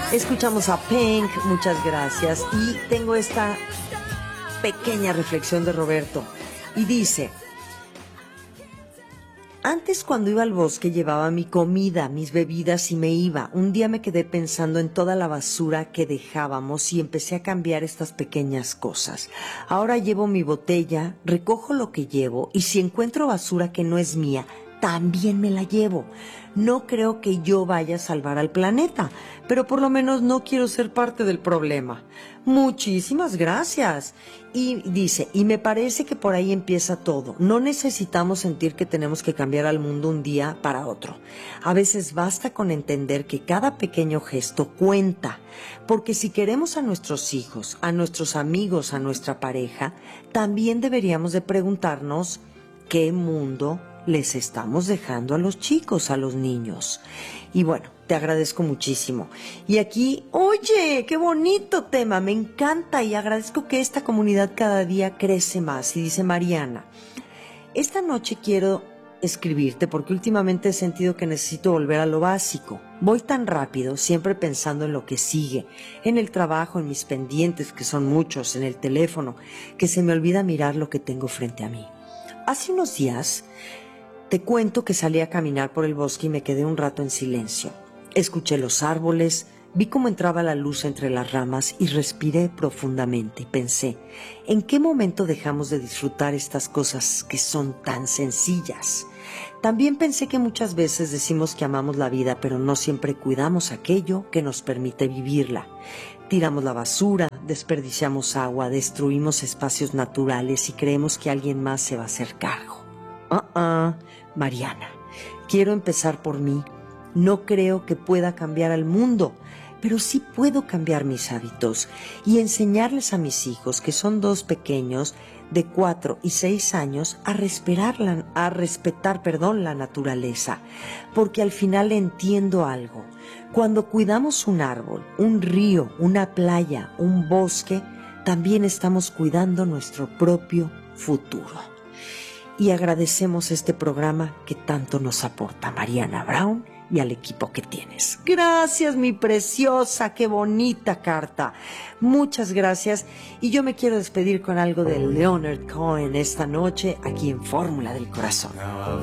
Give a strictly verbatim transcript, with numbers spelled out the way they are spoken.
Escuchamos a Pink, muchas gracias. Y tengo esta pequeña reflexión de Roberto. Y dice: antes, cuando iba al bosque, llevaba mi comida, mis bebidas y me iba. Un día me quedé pensando en toda la basura que dejábamos y empecé a cambiar estas pequeñas cosas. Ahora llevo mi botella, recojo lo que llevo y si encuentro basura que no es mía, también me la llevo. No creo que yo vaya a salvar al planeta, pero por lo menos no quiero ser parte del problema. Muchísimas gracias. Y dice, y me parece que por ahí empieza todo. No necesitamos sentir que tenemos que cambiar al mundo un día para otro. A veces basta con entender que cada pequeño gesto cuenta, porque si queremos a nuestros hijos, a nuestros amigos, a nuestra pareja, también deberíamos de preguntarnos qué mundo les estamos dejando a los chicos, a los niños. Y bueno, te agradezco muchísimo. Y aquí, oye, qué bonito tema, me encanta y agradezco que esta comunidad cada día crece más. Y dice Mariana, esta noche quiero escribirte porque últimamente he sentido que necesito volver a lo básico. Voy tan rápido, siempre pensando en lo que sigue, en el trabajo, en mis pendientes, que son muchos, en el teléfono, que se me olvida mirar lo que tengo frente a mí. Hace unos días te cuento que salí a caminar por el bosque y me quedé un rato en silencio. Escuché los árboles, vi cómo entraba la luz entre las ramas y respiré profundamente y pensé, ¿en qué momento dejamos de disfrutar estas cosas que son tan sencillas? También pensé que muchas veces decimos que amamos la vida, pero no siempre cuidamos aquello que nos permite vivirla. Tiramos la basura, desperdiciamos agua, destruimos espacios naturales y creemos que alguien más se va a hacer cargo. Uh-uh. Mariana, quiero empezar por mí. No creo que pueda cambiar al mundo, pero sí puedo cambiar mis hábitos y enseñarles a mis hijos, que son dos pequeños de cuatro y seis años, a respetar, la, a respetar perdón, la naturaleza, porque al final entiendo algo. Cuando cuidamos un árbol, un río, una playa, un bosque, también estamos cuidando nuestro propio futuro. Y agradecemos este programa que tanto nos aporta Mariana Brown y al equipo que tienes. Gracias, mi preciosa, qué bonita carta. Muchas gracias. Y yo me quiero despedir con algo de Leonard Cohen esta noche aquí en Fórmula del Corazón.